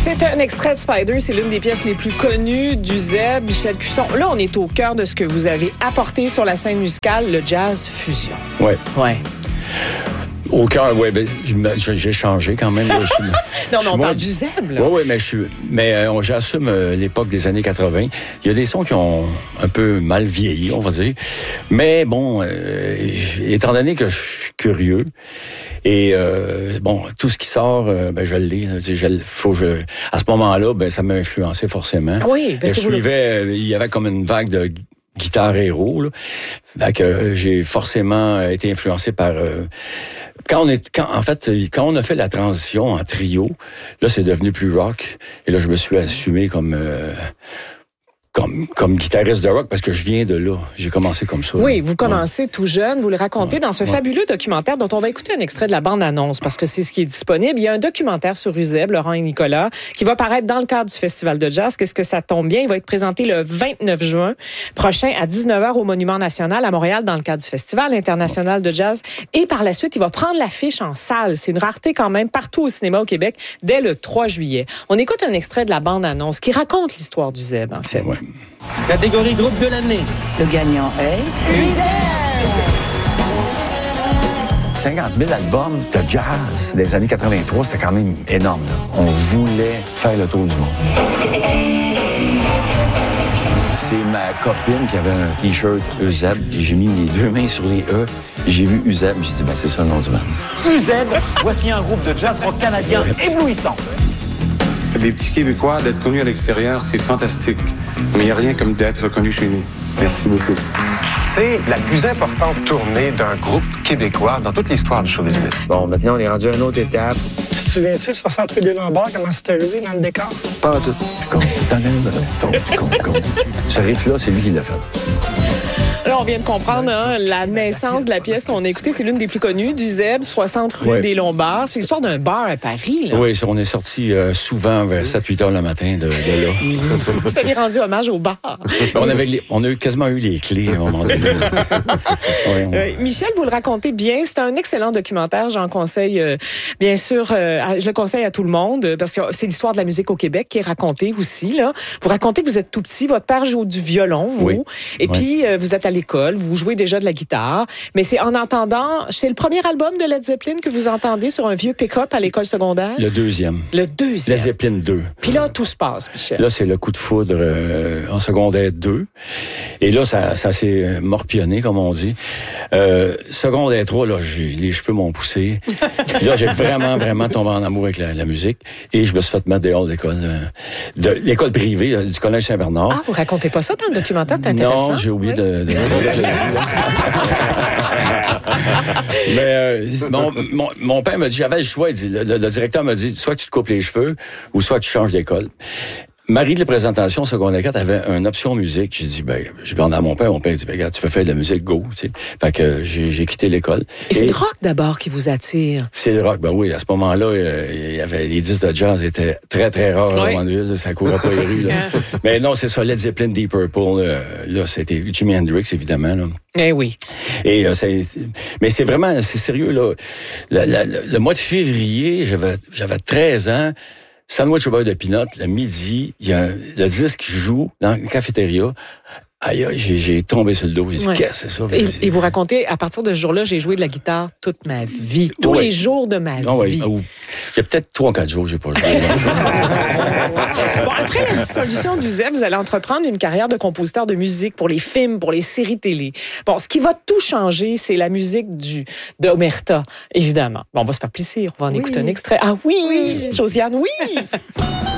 C'est un extrait de Spider, c'est l'une des pièces les plus connues du Zeb, Michel Cusson. Là, on est au cœur de ce que vous avez apporté sur la scène musicale, le jazz fusion. Oui. Ouais. Au cœur, oui, ben, j'ai changé quand même. Là, non, mais on parle du Zeb, là. Oui, mais j'assume l'époque des années 80. Il y a des sons qui ont un peu mal vieilli, on va dire. Mais bon, étant donné que je suis curieux, et tout ce qui sort, je l'ai. À ce moment-là, ça m'a influencé forcément. Oui, parce que il y avait comme une vague de guitare héros. Là. Fait que j'ai forcément été influencé par. Quand on a fait la transition en trio, là c'est devenu plus rock. Et là je me suis assumé comme guitariste de rock parce que je viens de là. J'ai commencé comme ça. Oui, vous commencez tout jeune, vous le racontez dans ce fabuleux documentaire dont on va écouter un extrait de la bande-annonce parce que c'est ce qui est disponible. Il y a un documentaire sur Uzeb, Laurent et Nicolas, qui va paraître dans le cadre du Festival de jazz. Qu'est-ce que ça tombe bien? Il va être présenté le 29 juin prochain à 19h au Monument National à Montréal dans le cadre du Festival international de jazz. Et par la suite, il va prendre l'affiche en salle. C'est une rareté quand même partout au cinéma au Québec dès le 3 juillet. On écoute un extrait de la bande-annonce qui raconte l'histoire d'Uzeb, en fait. Ouais. Catégorie groupe de l'année. Le gagnant est... 50 000 albums de jazz des années 83, c'était quand même énorme. Là. On voulait faire le tour du monde. C'est ma copine qui avait un T-shirt Uzeb. J'ai mis les deux mains sur les E. J'ai vu Uzeb. J'ai dit, c'est ça le nom du band. Uzeb, voici un groupe de jazz rock canadien éblouissant. Des petits Québécois, d'être connus à l'extérieur, c'est fantastique. Mais il n'y a rien comme d'être reconnu chez nous. Merci beaucoup. C'est la plus importante tournée d'un groupe québécois dans toute l'histoire du show business. Bon, maintenant, on est rendu à une autre étape. Tu te souviens-tu, 60 rue des Lombards, comment c'est arrivé dans le décor? Pas tout. Ce riff-là, c'est lui qui l'a fait. Là, on vient de comprendre la naissance de la pièce qu'on a écoutée. C'est l'une des plus connues du Zeb, 60 rue des Lombards. C'est l'histoire d'un bar à Paris. Là. Oui, on est sorti souvent vers 7-8 heures le matin de là. Vous avez rendu hommage au bar. On a quasiment eu les clés à un moment donné. Michel, vous le racontez bien. C'est un excellent documentaire. J'en conseille, bien sûr, je le conseille à tout le monde parce que c'est l'histoire de la musique au Québec qui est racontée aussi. Là. Vous racontez que vous êtes tout petit. Votre père joue du violon, vous. Oui. Et puis, vous êtes à l'école, vous jouez déjà de la guitare, mais c'est en entendant... C'est le premier album de Led Zeppelin que vous entendez sur un vieux pick-up à l'école secondaire? Le deuxième. Led Zeppelin 2. Puis là, tout se passe, Michel. Là, c'est le coup de foudre en secondaire 2. Et là, ça s'est morpionné, comme on dit. Secondaire 3, là, les cheveux m'ont poussé. Là, j'ai vraiment tombé en amour avec la musique. Et je me suis fait mettre dehors de l'école privée du Collège Saint-Bernard. Ah, vous racontez pas ça dans le documentaire? C'est intéressant. Non, j'ai oublié de Mais mon père m'a dit, j'avais le choix. Il dit, le directeur m'a dit, soit tu te coupes les cheveux ou soit tu changes d'école. Marie de la présentation secondaire 4 avait une option musique. J'ai dit, je vais en à mon père. Mon père dit, regarde, tu veux faire de la musique, go. Tu sais. Fait que j'ai quitté l'école. Et c'est le rock d'abord qui vous attire? C'est le rock, oui. À ce moment-là, il y avait les disques de jazz étaient très, très rares à Romanville. Ça courait pas les rues. Là. Mais non, c'est ça, Led Zeppelin, Deep Purple. Là, c'était Jimi Hendrix, évidemment. Là. Eh oui. Et mais c'est sérieux, là. Le mois de février, j'avais 13 ans. Sandwich au beurre de peanut, le midi, il y a le disque qui joue dans la cafétéria. Aïe, j'ai tombé sur le dos. J'ai dit, qu'est-ce que c'est ça? Et vous racontez, à partir de ce jour-là, j'ai joué de la guitare toute ma vie. Tous les jours de ma vie. Il y a peut-être 3 ou 4 jours que j'ai pas joué. Bon, après la dissolution du Zeb, vous allez entreprendre une carrière de compositeur de musique pour les films, pour les séries télé. Bon, ce qui va tout changer, c'est la musique d'Omerta, évidemment. Bon, on va se faire plaisir. On va en écouter un extrait. Ah oui, Josiane, oui!